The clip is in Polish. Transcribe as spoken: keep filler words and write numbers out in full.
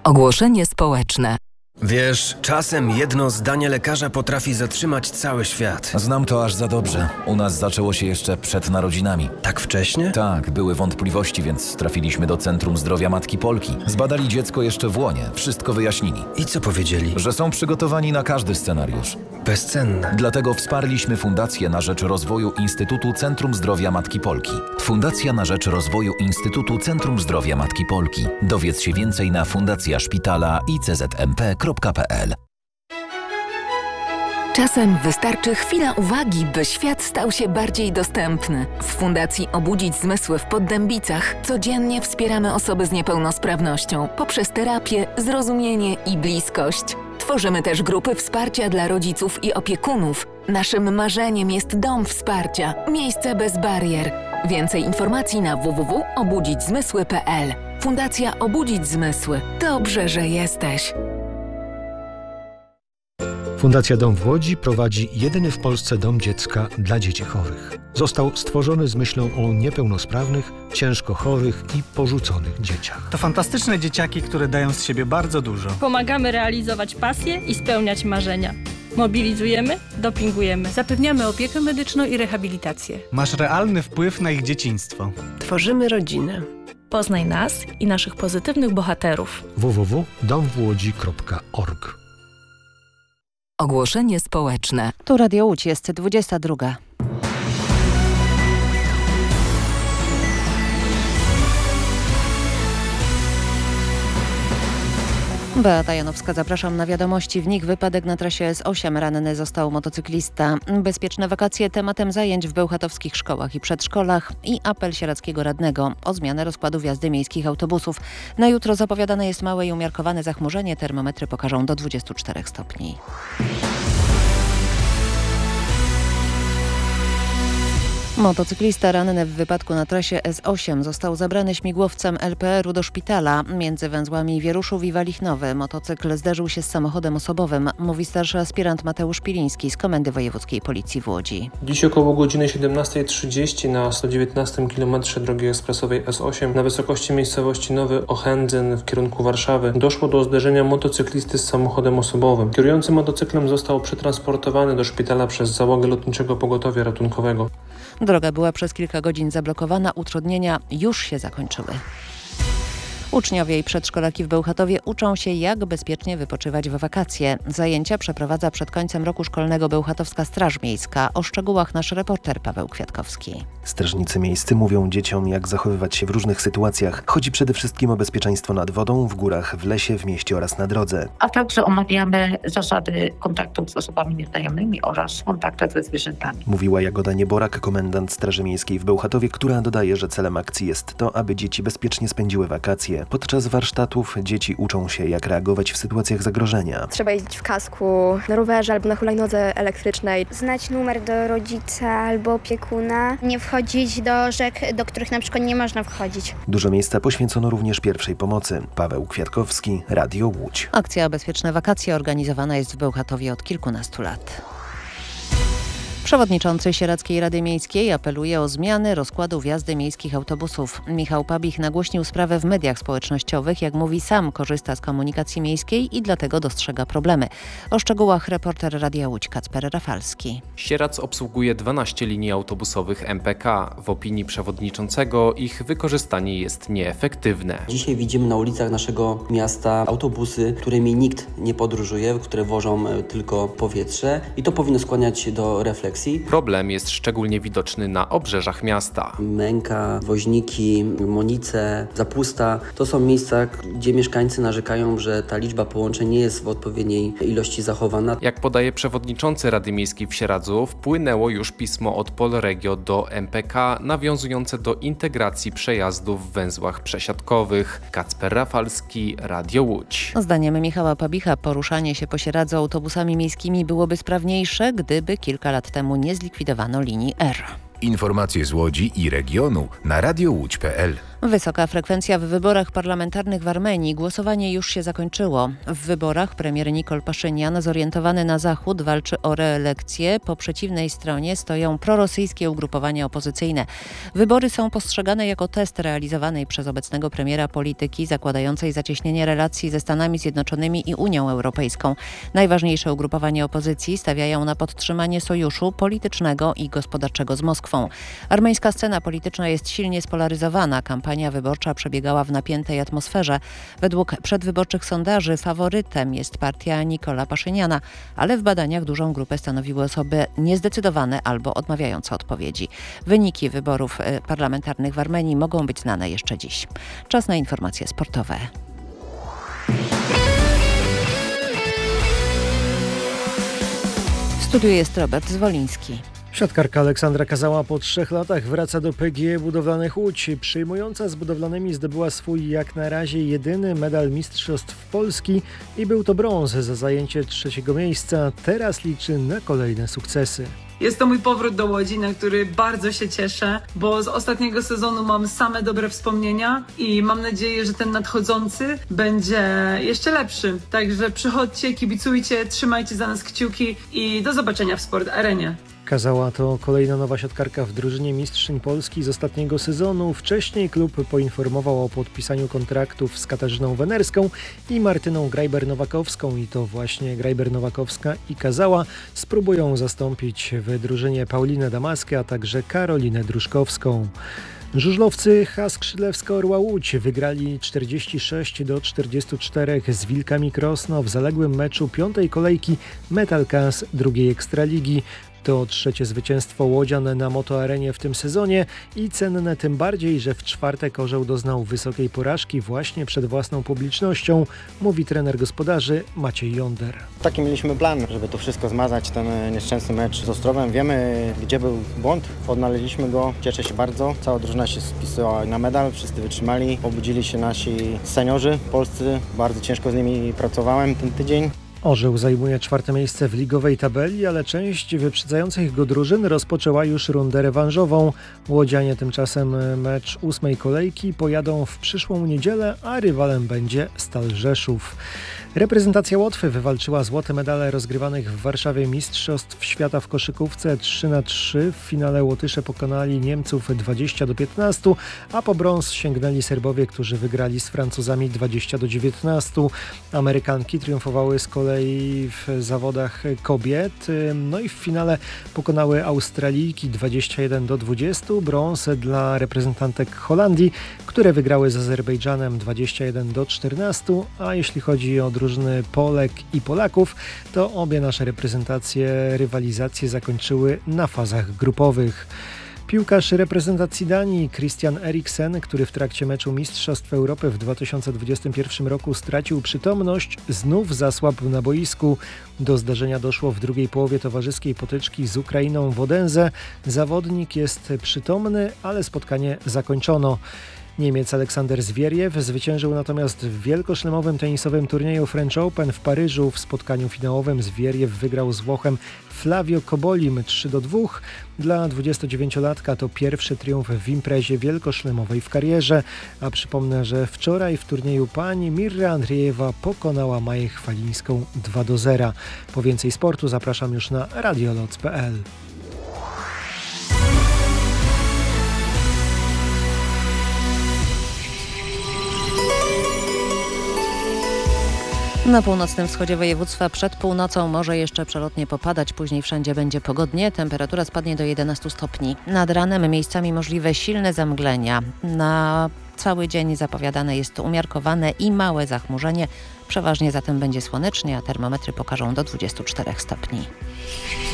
Ogłoszenie społeczne. Wiesz, czasem jedno zdanie lekarza potrafi zatrzymać cały świat. Znam to aż za dobrze. U nas zaczęło się jeszcze przed narodzinami. Tak wcześnie? Tak, były wątpliwości, więc trafiliśmy do Centrum Zdrowia Matki Polki. Zbadali dziecko jeszcze w łonie, wszystko wyjaśnili. I co powiedzieli? Że są przygotowani na każdy scenariusz. Bezcenne. Dlatego wsparliśmy Fundację na rzecz rozwoju Instytutu Centrum Zdrowia Matki Polki. Fundacja na rzecz rozwoju Instytutu Centrum Zdrowia Matki Polki. Dowiedz się więcej na fundacja szpitala i c z m p kropka p l. Czasem wystarczy chwila uwagi, by świat stał się bardziej dostępny. W Fundacji Obudzić Zmysły w Poddębicach codziennie wspieramy osoby z niepełnosprawnością poprzez terapię, zrozumienie i bliskość. Tworzymy też grupy wsparcia dla rodziców i opiekunów. Naszym marzeniem jest dom wsparcia, miejsce bez barier. Więcej informacji na w w w kropka obudzić zmysły kropka p l. Fundacja Obudzić Zmysły. Dobrze, że jesteś. Fundacja Dom w Łodzi prowadzi jedyny w Polsce dom dziecka dla dzieci chorych. Został stworzony z myślą o niepełnosprawnych, ciężko chorych i porzuconych dzieciach. To fantastyczne dzieciaki, które dają z siebie bardzo dużo. Pomagamy realizować pasje i spełniać marzenia. Mobilizujemy, dopingujemy. Zapewniamy opiekę medyczną i rehabilitację. Masz realny wpływ na ich dzieciństwo. Tworzymy rodzinę. Poznaj nas i naszych pozytywnych bohaterów. w w w kropka dom w łodzi kropka org. Ogłoszenie społeczne. Tu Radio Łódź, jest dwudziesta druga. Beata Janowska, zapraszam na wiadomości. W nich wypadek na trasie S osiem. Ranny został motocyklista. Bezpieczne wakacje tematem zajęć w bełchatowskich szkołach i przedszkolach i apel sieradzkiego radnego o zmianę rozkładu jazdy miejskich autobusów. Na jutro zapowiadane jest małe i umiarkowane zachmurzenie. Termometry pokażą do dwudziestu czterech stopni. Motocyklista ranny w wypadku na trasie S osiem został zabrany śmigłowcem L P R u do szpitala. Między węzłami Wieruszów i Walichnowy motocykl zderzył się z samochodem osobowym, mówi starszy aspirant Mateusz Piliński z Komendy Wojewódzkiej Policji w Łodzi. Dziś około godziny siedemnasta trzydzieści na sto dziewiętnastym kilometrze drogi ekspresowej S osiem na wysokości miejscowości Nowy Ochędzyn w kierunku Warszawy doszło do zderzenia motocyklisty z samochodem osobowym. Kierujący motocyklem został przetransportowany do szpitala przez załogę Lotniczego Pogotowia Ratunkowego. Droga była przez kilka godzin zablokowana, utrudnienia już się zakończyły. Uczniowie i przedszkolaki w Bełchatowie uczą się, jak bezpiecznie wypoczywać w wakacje. Zajęcia przeprowadza przed końcem roku szkolnego Bełchatowska Straż Miejska. O szczegółach nasz reporter Paweł Kwiatkowski. Strażnicy miejscy mówią dzieciom, jak zachowywać się w różnych sytuacjach. Chodzi przede wszystkim o bezpieczeństwo nad wodą, w górach, w lesie, w mieście oraz na drodze. A także omawiamy zasady kontaktów z osobami nieznajomymi oraz kontaktów ze zwierzętami. Mówiła Jagoda Nieborak, komendant Straży Miejskiej w Bełchatowie, która dodaje, że celem akcji jest to, aby dzieci bezpiecznie spędziły wakacje. Podczas warsztatów dzieci uczą się, jak reagować w sytuacjach zagrożenia. Trzeba jeździć w kasku, na rowerze albo na hulajnodze elektrycznej. Znać numer do rodzica albo opiekuna. Nie wchodzić do rzek, do których na przykład nie można wchodzić. Dużo miejsca poświęcono również pierwszej pomocy. Paweł Kwiatkowski, Radio Łódź. Akcja Bezpieczne Wakacje organizowana jest w Bełchatowie od kilkunastu lat. Przewodniczący Sieradzkiej Rady Miejskiej apeluje o zmiany rozkładu jazdy miejskich autobusów. Michał Pabich nagłośnił sprawę w mediach społecznościowych. Jak mówi, sam korzysta z komunikacji miejskiej i dlatego dostrzega problemy. O szczegółach reporter Radia Łódź Kacper Rafalski. Sieradz obsługuje dwanaście linii autobusowych M P K. W opinii przewodniczącego ich wykorzystanie jest nieefektywne. Dzisiaj widzimy na ulicach naszego miasta autobusy, którymi nikt nie podróżuje, które wożą tylko powietrze i to powinno skłaniać do refleksji. Problem jest szczególnie widoczny na obrzeżach miasta. Męka, Woźniki, Monice, Zapusta to są miejsca, gdzie mieszkańcy narzekają, że ta liczba połączeń nie jest w odpowiedniej ilości zachowana. Jak podaje przewodniczący Rady Miejskiej w Sieradzu, wpłynęło już pismo od Polregio do M P K nawiązujące do integracji przejazdów w węzłach przesiadkowych. Kacper Rafalski, Radio Łódź. Zdaniem Michała Pabicha poruszanie się po Sieradzu autobusami miejskimi byłoby sprawniejsze, gdyby kilka lat temu nie zlikwidowano linii R. Informacje z Łodzi i regionu na radio łódź kropka p l. Wysoka frekwencja w wyborach parlamentarnych w Armenii. Głosowanie już się zakończyło. W wyborach premier Nikol Paszynian, zorientowany na zachód, walczy o reelekcję. Po przeciwnej stronie stoją prorosyjskie ugrupowania opozycyjne. Wybory są postrzegane jako test realizowanej przez obecnego premiera polityki zakładającej zacieśnienie relacji ze Stanami Zjednoczonymi i Unią Europejską. Najważniejsze ugrupowania opozycji stawiają na podtrzymanie sojuszu politycznego i gospodarczego z Moskwą. Armeńska scena polityczna jest silnie spolaryzowana. Kampania wyborcza przebiegała w napiętej atmosferze. Według przedwyborczych sondaży faworytem jest partia Nikola Paszyniana, ale w badaniach dużą grupę stanowiły osoby niezdecydowane albo odmawiające odpowiedzi. Wyniki wyborów parlamentarnych w Armenii mogą być znane jeszcze dziś. Czas na informacje sportowe. W studiu jest Robert Zwoliński. Siatkarka Aleksandra Kazała po trzech latach wraca do P G E Budowlanych Łódź. Przyjmująca z budowlanymi zdobyła swój jak na razie jedyny medal Mistrzostw Polski i był to brąz za zajęcie trzeciego miejsca. Teraz liczy na kolejne sukcesy. Jest to mój powrót do Łodzi, na który bardzo się cieszę, bo z ostatniego sezonu mam same dobre wspomnienia i mam nadzieję, że ten nadchodzący będzie jeszcze lepszy. Także przychodźcie, kibicujcie, trzymajcie za nas kciuki i do zobaczenia w Sport Arenie. Kazała to kolejna nowa siatkarka w drużynie mistrzyń Polski z ostatniego sezonu. Wcześniej klub poinformował o podpisaniu kontraktów z Katarzyną Wenerską i Martyną Grajber-Nowakowską i to właśnie Grajber-Nowakowska i Kazała spróbują zastąpić w drużynie Paulinę Damaskę, a także Karolinę Druszkowską. Żużlowcy Hask-Szydlewska Orła Łódź wygrali czterdzieści sześć do czterdziestu czterech z Wilkami Krosno w zaległym meczu piątej kolejki Metal Kas drugiej Ekstraligi. To trzecie zwycięstwo łodzian na Motoarenie w tym sezonie i cenne tym bardziej, że w czwartek Orzeł doznał wysokiej porażki właśnie przed własną publicznością, mówi trener gospodarzy Maciej Jonder. Taki mieliśmy plan, żeby to wszystko zmazać, ten nieszczęsny mecz z Ostrowem. Wiemy, gdzie był błąd, odnaleźliśmy go, cieszę się bardzo. Cała drużyna się spisała na medal, wszyscy wytrzymali, obudzili się nasi seniorzy polscy, bardzo ciężko z nimi pracowałem ten tydzień. Orzeł zajmuje czwarte miejsce w ligowej tabeli, ale część wyprzedzających go drużyn rozpoczęła już rundę rewanżową. Łodzianie tymczasem mecz ósmej kolejki pojadą w przyszłą niedzielę, a rywalem będzie Stal Rzeszów. Reprezentacja Łotwy wywalczyła złote medale rozgrywanych w Warszawie Mistrzostw Świata w koszykówce trzy na trzy. W finale Łotysze pokonali Niemców dwadzieścia do piętnastu, a po brąz sięgnęli Serbowie, którzy wygrali z Francuzami dwadzieścia do dziewiętnastu. Amerykanki triumfowały z kolei w zawodach kobiet. No i w finale pokonały Australijki dwadzieścia jeden do dwudziestu. Brąz dla reprezentantek Holandii, które wygrały z Azerbejdżanem dwadzieścia jeden do czternastu, a jeśli chodzi o drużyny Polek i Polaków, to obie nasze reprezentacje rywalizacje zakończyły na fazach grupowych. Piłkarz reprezentacji Danii Christian Eriksen, który w trakcie meczu Mistrzostw Europy w dwa tysiące dwudziestym pierwszym roku stracił przytomność, znów zasłabł na boisku. Do zdarzenia doszło w drugiej połowie towarzyskiej potyczki z Ukrainą w Odense. Zawodnik jest przytomny, ale spotkanie zakończono. Niemiec Aleksander Zwieriew zwyciężył natomiast w wielkoszlemowym tenisowym turnieju French Open w Paryżu. W spotkaniu finałowym Zwieriew wygrał z Włochem Flavio Cobolim trzy do dwóch. Dla dwudziestodziewięciolatka to pierwszy triumf w imprezie wielkoszlemowej w karierze. A przypomnę, że wczoraj w turnieju pań Mirra Andriejewa pokonała Maję Chwalińską dwa do zera. Po więcej sportu zapraszam już na radioloc kropka p l. Na północnym wschodzie województwa przed północą może jeszcze przelotnie popadać, później wszędzie będzie pogodnie, temperatura spadnie do jedenastu stopni. Nad ranem miejscami możliwe silne zamglenia. Na cały dzień zapowiadane jest umiarkowane i małe zachmurzenie, przeważnie zatem będzie słonecznie, a termometry pokażą do dwudziestu czterech stopni.